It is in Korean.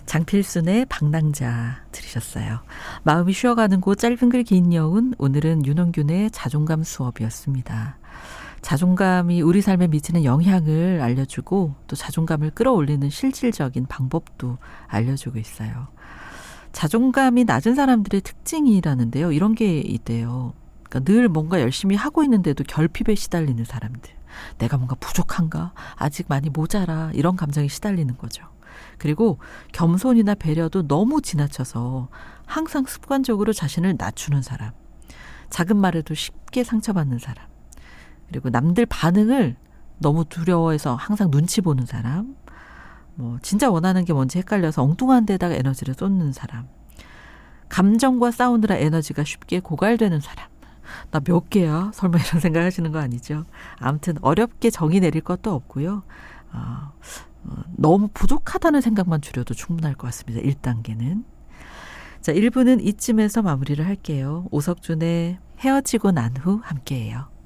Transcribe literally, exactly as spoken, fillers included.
장필순의 방랑자 들으셨어요. 마음이 쉬어가는 곳 짧은 글 긴 여운, 오늘은 윤원균의 자존감 수업이었습니다. 자존감이 우리 삶에 미치는 영향을 알려주고 또 자존감을 끌어올리는 실질적인 방법도 알려주고 있어요. 자존감이 낮은 사람들의 특징이라는데요. 이런 게 있대요. 그러니까 늘 뭔가 열심히 하고 있는데도 결핍에 시달리는 사람들. 내가 뭔가 부족한가? 아직 많이 모자라. 이런 감정에 시달리는 거죠. 그리고 겸손이나 배려도 너무 지나쳐서 항상 습관적으로 자신을 낮추는 사람. 작은 말에도 쉽게 상처받는 사람. 그리고 남들 반응을 너무 두려워해서 항상 눈치 보는 사람. 뭐 진짜 원하는 게 뭔지 헷갈려서 엉뚱한 데다가 에너지를 쏟는 사람. 감정과 싸우느라 에너지가 쉽게 고갈되는 사람. 나 몇 개야? 설마 이런 생각하시는 거 아니죠? 아무튼 어렵게 정의 내릴 것도 없고요. 어, 어, 너무 부족하다는 생각만 줄여도 충분할 것 같습니다. 일 단계는. 자, 일 부는 이쯤에서 마무리를 할게요. 오석준의 헤어지고 난 후 함께해요.